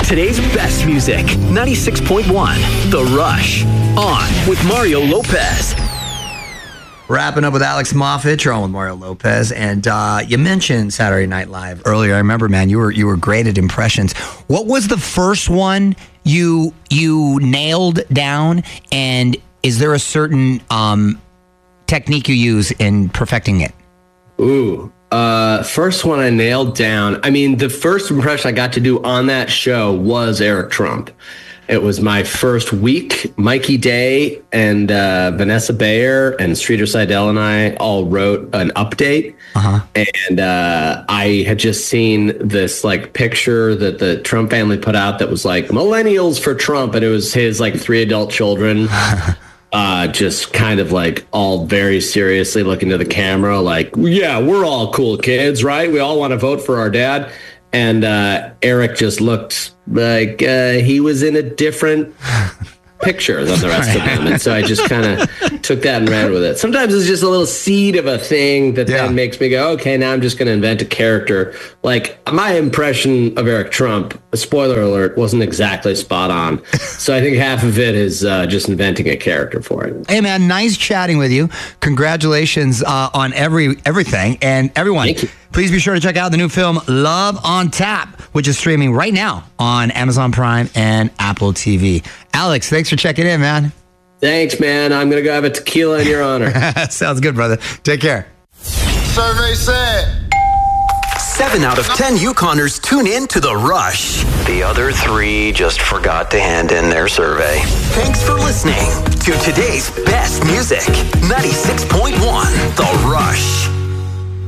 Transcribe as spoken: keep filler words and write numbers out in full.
Today's best music, ninety-six point one, The Rush. On with Mario Lopez. Wrapping up with Alex Moffat, you're on with Mario Lopez, and uh, you mentioned Saturday Night Live earlier. I remember, man, you were you were great at impressions. What was the first one you you nailed down, and is there a certain um, technique you use in perfecting it? Ooh, uh, first one I nailed down. I mean, the first impression I got to do on that show was Eric Trump. It was my first week. Mikey Day and uh, Vanessa Bayer and Streeter Seidel and I all wrote an update. Uh-huh. And uh, I had just seen this like picture that the Trump family put out that was like millennials for Trump. And it was his like three adult children. Uh, just kind of like all very seriously looking to the camera like, yeah, we're all cool kids, right? We all want to vote for our dad. And uh, Eric just looked like uh, he was in a different picture than the rest of them. And so I just kind of took that and ran with it. Sometimes it's just a little seed of a thing that yeah. then makes me go, okay, now I'm just going to invent a character. Like my impression of Eric Trump, a spoiler alert, wasn't exactly spot on. So I think half of it is uh, just inventing a character for it. Hey, man, nice chatting with you. Congratulations uh, on every everything. And everyone, please be sure to check out the new film Love on Tap, which is streaming right now on Amazon Prime and Apple T V. Alex, thanks for checking in, man. Thanks, man. I'm going to go have a tequila in your honor. Sounds good, brother. Take care. Survey said Seven out of ten Yukoners tune in to The Rush. The other three just forgot to hand in their survey. Thanks for listening to today's best music, ninety-six point one The Rush.